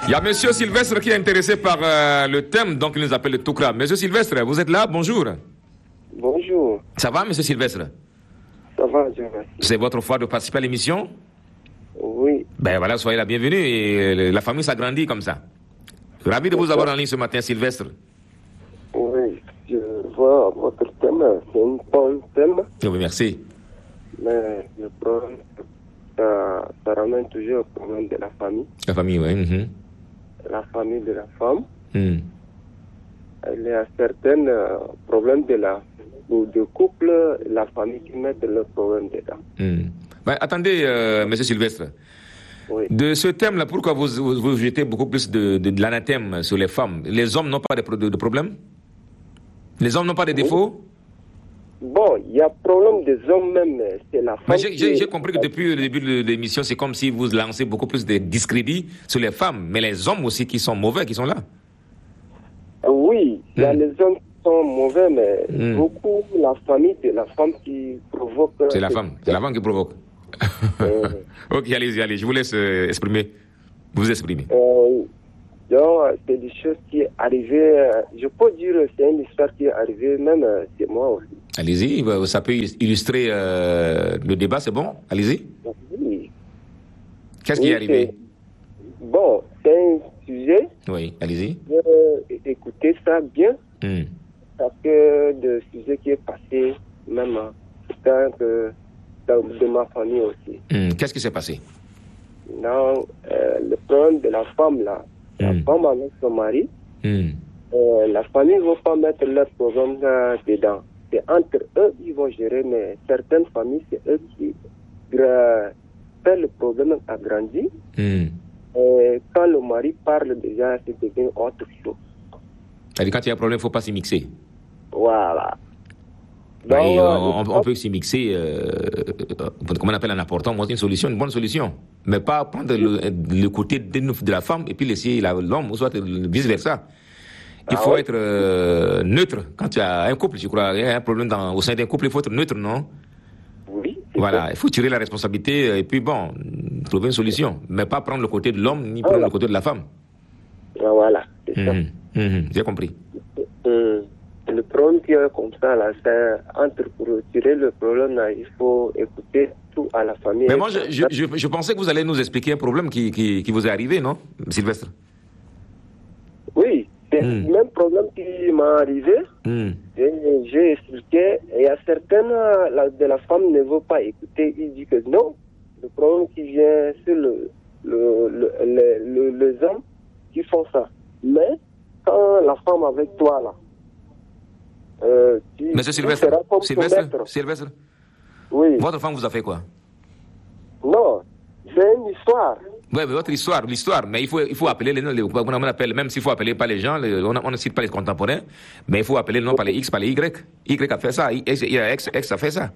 Il y a Monsieur Sylvestre qui est intéressé par le thème, donc il nous appelle le Toukra. Monsieur Sylvestre, vous êtes là? Bonjour. Bonjour. Ça va, Monsieur Sylvestre? Ça va, je remercie. C'est votre fois de participer à l'émission? Oui. Ben voilà, soyez la bienvenue et la famille s'agrandit comme ça. Ravi de vous avoir en ligne ce matin, Sylvestre. Oui, je vois votre thème, c'est un bon thème, Oui, merci. mais le problème, ça ramène toujours au problème de la famille. La famille, oui. La famille de la femme. Mhm. Il y a certains problèmes de couple, la famille qui mettent leurs problèmes dedans. Mhm. Ben, attendez, Monsieur Sylvestre. Oui. De ce thème-là, pourquoi vous jetez beaucoup plus de l'anathème sur les femmes? Les hommes n'ont pas de problème? Les hommes n'ont pas de défauts? Bon, il y a problème des hommes même, c'est la femme. Mais j'ai compris que depuis le début de l'émission, c'est comme si vous lancez beaucoup plus de discrédit sur les femmes, mais les hommes aussi qui sont mauvais, qui sont là. Oui, il y a les hommes qui sont mauvais, mais beaucoup la famille, c'est la femme qui provoque. C'est la femme qui provoque. Ok, allez, je vous laisse vous exprimer. Donc, c'est des choses qui sont arrivées, je peux dire c'est une histoire qui est arrivée même chez moi aussi. Allez-y, ça peut illustrer le débat, c'est bon? Allez-y. Oui. Qu'est-ce qui est arrivé? Bon, c'est un sujet. Oui, allez-y. Écoutez ça bien, parce que le sujet qui est passé, même de ma famille aussi. Qu'est-ce qui s'est passé? Non, le problème de la femme là, la femme avec son mari, la famille ne va pas mettre leur problème dedans. C'est entre eux ils vont gérer, mais certaines familles, c'est eux qui fait le problème agrandir. Et quand le mari parle déjà, c'est devient autre chose. C'est-à-dire quand il y a un problème, il ne faut pas s'y mixer. Voilà. Donc, on peut s'y mixer, comment on appelle en apportant une solution, une bonne solution. Mais pas prendre le côté de la femme et puis laisser l'homme, ou soit vice-versa. Il faut être neutre. Quand il y a un couple, je crois, il y a un problème au sein d'un couple, il faut être neutre, non? Oui. Voilà, il faut tirer la responsabilité et puis trouver une solution. Mais pas prendre le côté de l'homme, ni prendre le côté de la femme. Voilà, c'est ça. J'ai compris. Le problème qui est comme ça, là, c'est pour tirer le problème, là, il faut écouter tout à la famille. Mais moi, je pensais que vous allez nous expliquer un problème qui vous est arrivé, non, Sylvestre? Oui, c'est le même problème qui m'est arrivé. J'ai expliqué. Il y a certaines de la femme ne veut pas écouter. Il dit que non, le problème qui vient, c'est les hommes qui font ça. Mais quand la femme avec toi, là, Monsieur Sylvestre, oui. Votre femme vous a fait quoi? Non, c'est une histoire. Oui, mais votre l'histoire, mais il faut appeler les noms, on appelle, même s'il faut appeler pas les gens, on ne cite pas les contemporains, mais il faut appeler le nom par les X, par les Y. Y a fait ça, X a fait ça.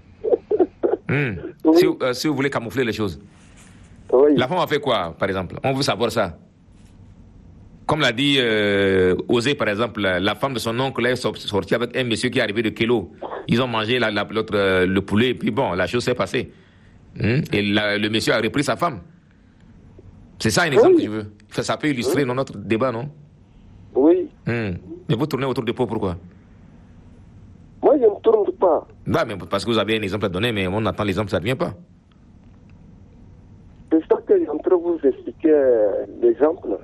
Oui. Si vous voulez camoufler les choses. Oui. La femme a fait quoi, par exemple? On veut savoir ça. Comme l'a dit Osé, par exemple, la femme de son oncle est sortie avec un monsieur qui est arrivé de Kélo. Ils ont mangé le poulet, et puis bon, la chose s'est passée. Et le monsieur a repris sa femme. C'est ça un exemple que je veux. Ça peut illustrer notre débat, non? Oui. Mais vous tournez autour du pot, pourquoi? Moi, je ne tourne pas. Bah, mais parce que vous avez un exemple à donner, mais on attend l'exemple, ça ne vient pas. C'est ça que je suis en train de vous expliquer l'exemple.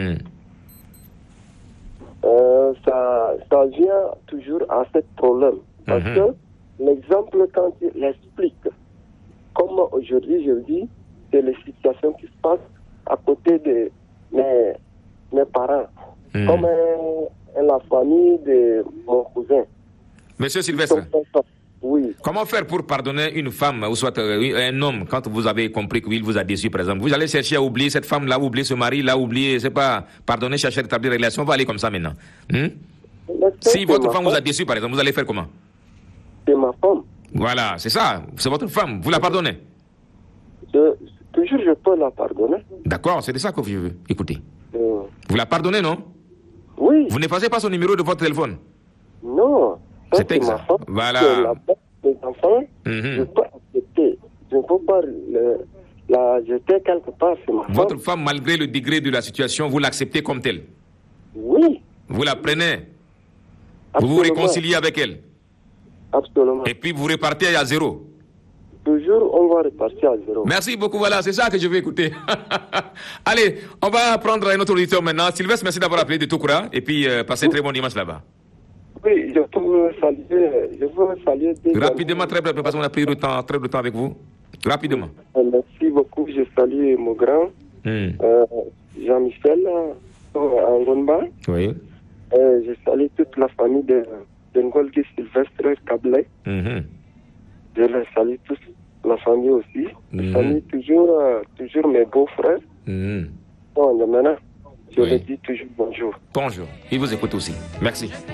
Ça vient toujours à ce problème. Parce que l'exemple, quand il explique, comme aujourd'hui je dis, c'est les situations qui se passent à côté de mes parents. Comme la famille de mon cousin. Monsieur Sylvestre, oui. Comment faire pour pardonner une femme, ou soit un homme, quand vous avez compris qu'il vous a déçu, par exemple? Vous allez chercher à oublier cette femme-là, oublier ce mari-là, oublier, c'est pas pardonner, chercher à établir des relations, on va aller comme ça maintenant. Si votre femme vous a déçu, par exemple, vous allez faire comment? C'est ma femme. Voilà, c'est ça, c'est votre femme, vous la pardonnez? Toujours je peux la pardonner. D'accord, c'est de ça que je veux. Écoutez. Vous la pardonnez, non? Oui. Vous n'effacez pas son numéro de votre téléphone? Non. C'est exact. Voilà. Les enfants, je peux accepter. Je ne peux pas Là, j'étais quelque part, c'est ma femme. Votre femme, malgré le degré de la situation, vous l'acceptez comme telle? Oui. Vous la prenez? Absolument. Vous vous réconciliez avec elle? Absolument. Et puis vous repartez à zéro? Toujours, on va repartir à zéro. Merci beaucoup, voilà, c'est ça que je veux écouter. Allez, on va prendre un autre auditeur maintenant. Sylvestre, merci d'avoir appelé de Toukoura, et puis passez un très bon dimanche là-bas. Oui, je veux saluer... Rapidement, très bref, parce qu'on a pris très de temps avec vous. Rapidement. Merci beaucoup, je salue mon grand, Jean-Michel, Angonba. Oui. Je salue toute la famille de Ngolgi Sylvestre Kablé. Je les salue tous, la famille aussi. Je salue toujours mes beaux-frères. Bon, maintenant, je leur dis toujours bonjour. Bonjour. Il vous écoute aussi. Merci.